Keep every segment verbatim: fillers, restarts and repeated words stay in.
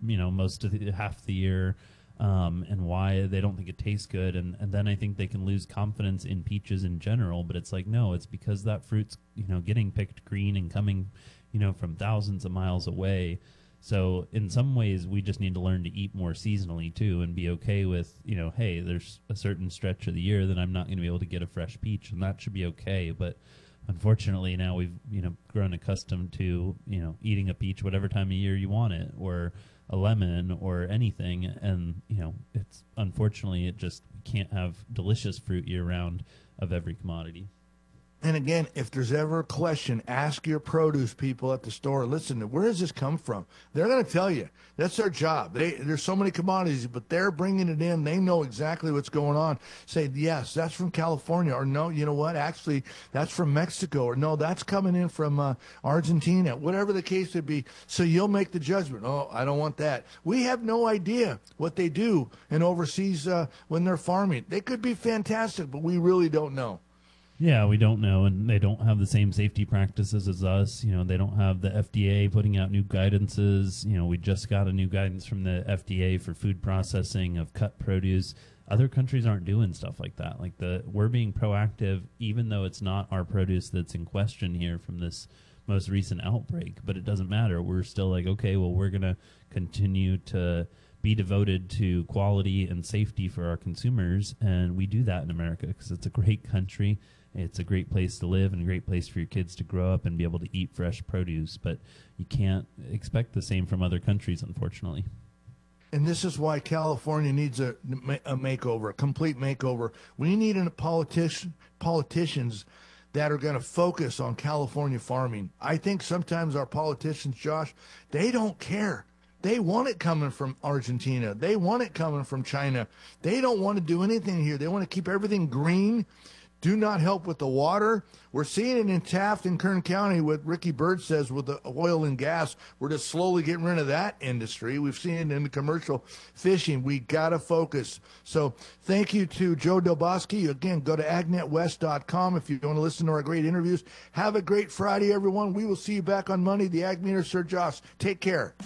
you know, most of the half the year, um, and why they don't think it tastes good. And, and then I think they can lose confidence in peaches in general. But it's like, no, it's because that fruit's, you know, getting picked green and coming, you know, from thousands of miles away. So in some ways, we just need to learn to eat more seasonally too, and be okay with, you know, hey, there's a certain stretch of the year that I'm not going to be able to get a fresh peach, and that should be okay. But unfortunately, now we've, you know, grown accustomed to, you know, eating a peach whatever time of year you want it, or a lemon or anything. And, you know, it's unfortunately, it just, we can't have delicious fruit year round of every commodity. And again, if there's ever a question, ask your produce people at the store, listen, where does this come from? They're going to tell you. That's their job. They, there's so many commodities, but they're bringing it in. They know exactly what's going on. Say, yes, that's from California. Or no, you know what? Actually, that's from Mexico. Or no, that's coming in from uh, Argentina. Whatever the case would be. So you'll make the judgment. Oh, I don't want that. We have no idea what they do in overseas uh, when they're farming. They could be fantastic, but we really don't know. Yeah, we don't know, and they don't have the same safety practices as us. You know, they don't have the F D A putting out new guidances. You know, we just got a new guidance from the F D A for food processing of cut produce. Other countries aren't doing stuff like that. Like the we're being proactive, even though it's not our produce that's in question here from this most recent outbreak. But it doesn't matter. We're still like, okay, well, we're gonna continue to be devoted to quality and safety for our consumers, and we do that in America because it's a great country. It's a great place to live and a great place for your kids to grow up and be able to eat fresh produce. But you can't expect the same from other countries, unfortunately. And this is why California needs a, a makeover, a complete makeover. We need a politician, politicians that are going to focus on California farming. I think sometimes our politicians, Josh, they don't care. They want it coming from Argentina. They want it coming from China. They don't want to do anything here. They want to keep everything green. Do not help with the water. We're seeing it in Taft and Kern County, what Ricky Bird says with the oil and gas. We're just slowly getting rid of that industry. We've seen it in the commercial fishing. We got to focus. So thank you to Joe Delbosky. Again, go to ag net west dot com if you want to listen to our great interviews. Have a great Friday, everyone. We will see you back on Monday. The Ag Meter, Sir Josh. Take care.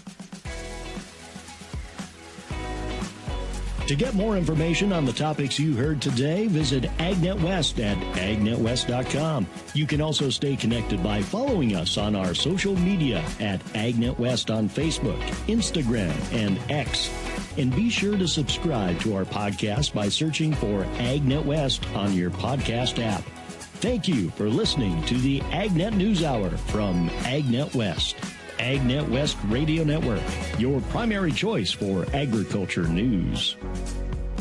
To get more information on the topics you heard today, visit AgNetWest at ag net west dot com. You can also stay connected by following us on our social media at AgNetWest on Facebook, Instagram, and X. And be sure to subscribe to our podcast by searching for AgNetWest on your podcast app. Thank you for listening to the AgNet News Hour from AgNet West. AgNet West Radio Network, your primary choice for agriculture news.